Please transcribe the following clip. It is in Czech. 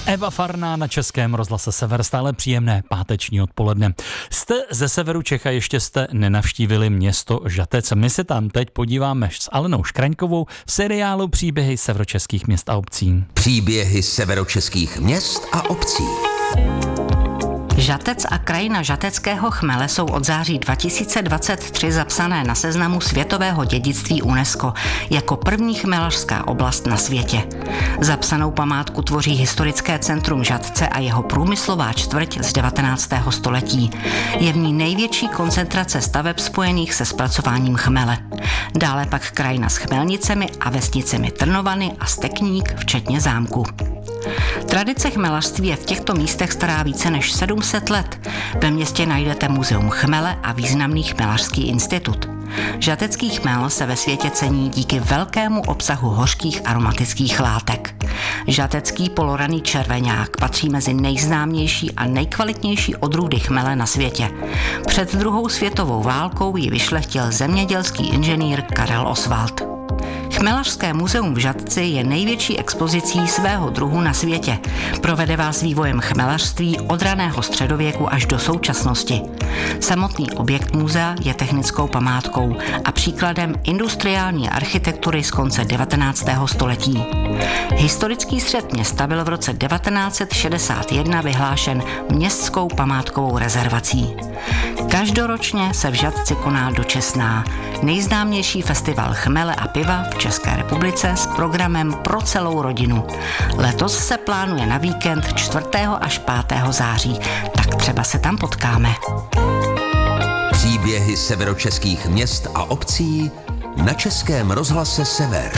Eva Farná na Českém rozhlase Sever, stále příjemné páteční odpoledne. Jste ze severu Čech a ještě jste nenavštívili město Žatec. My se tam teď podíváme s Alenou Škraňkovou v seriálu Příběhy severočeských měst a obcí. Příběhy severočeských měst a obcí. Žatec a krajina žateckého chmele jsou od září 2023 zapsané na seznamu světového dědictví UNESCO jako první chmelařská oblast na světě. Zapsanou památku tvoří historické centrum Žatce a jeho průmyslová čtvrť z 19. století. Je v ní největší koncentrace staveb spojených se zpracováním chmele. Dále pak krajina s chmelnicemi a vesnicemi Trnovany a Stekník, včetně zámku. Tradice chmelařství je v těchto místech stará více než 700 let. Ve městě najdete muzeum chmele a významný chmelařský institut. Žatecký chmel se ve světě cení díky velkému obsahu hořkých aromatických látek. Žatecký poloraný červeňák patří mezi nejznámější a nejkvalitnější odrůdy chmele na světě. Před druhou světovou válkou ji vyšlechtil zemědělský inženýr Karel Oswald. Chmelařské muzeum v Žatci je největší expozicí svého druhu na světě. Provede vás vývojem chmelařství od raného středověku až do současnosti. Samotný objekt muzea je technickou památkou a příkladem industriální architektury z konce 19. století. Historický střed města byl v roce 1961 vyhlášen městskou památkovou rezervací. Každoročně se v Žatci koná dočesná, nejznámější festival chmele a piva v České republice s programem pro celou rodinu. Letos se plánuje na víkend 4. až 5. září, tak třeba se tam potkáme. Příběhy severočeských měst a obcí na Českém rozhlase Sever.